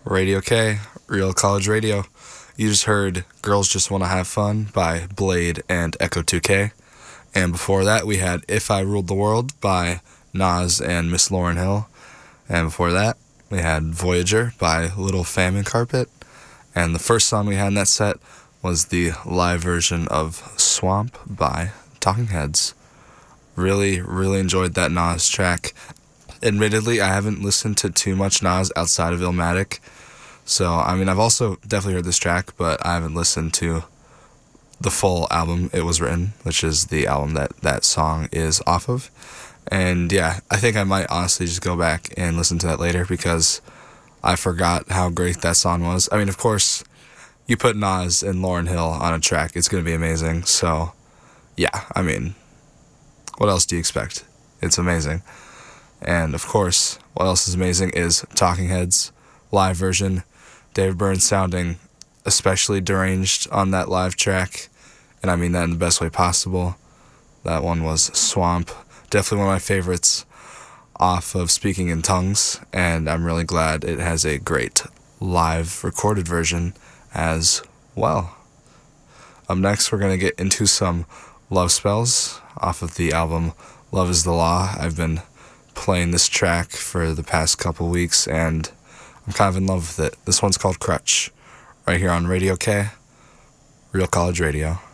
Radio K, Real College Radio. You just heard Girls Just Wanna Have Fun by Blade and Echo 2K. And before that, we had If I Ruled the World by Nas and Miss Lauryn Hill. And before that, we had Voyager by Little Famine Carpet. And the first song we had in that set was the live version of Swamp by Talking Heads. Really, really enjoyed that Nas track. Admittedly, I haven't listened to too much Nas outside of Illmatic. So, I mean, I've also definitely heard this track, but I haven't listened to the full album It Was Written, which is the album that song is off of. And yeah, I think I might honestly just go back and listen to that later because I forgot how great that song was. I mean, of course, you put Nas and Lauryn Hill on a track, it's going to be amazing. So, yeah, I mean, what else do you expect? It's amazing. And of course, what else is amazing is Talking Heads live version. David Byrne sounding especially deranged on that live track, and I mean that in the best way possible. That one was Swamp. Definitely one of my favorites off of Speaking in Tongues, and I'm really glad it has a great live recorded version as well. Up next, we're going to get into some Love Spells off of the album Love is the Law. I've been playing this track for the past couple weeks, and I'm kind of in love with it. This one's called Crutch, right here on Radio K, Real College Radio.